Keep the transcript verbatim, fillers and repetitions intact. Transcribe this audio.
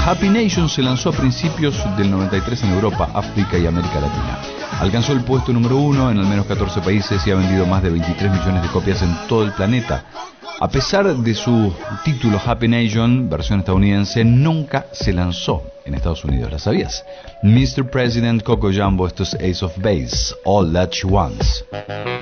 Happy Nation se lanzó a principios del noventa y tres en Europa, África y América Latina. Alcanzó el puesto número uno en al menos catorce países y ha vendido más de veintitrés millones de copias en todo el planeta. A pesar de su título Happy Nation, versión estadounidense, nunca se lanzó en Estados Unidos. ¿La sabías? mister President, Coco Jumbo, esto es Ace of Base, All That She Wants.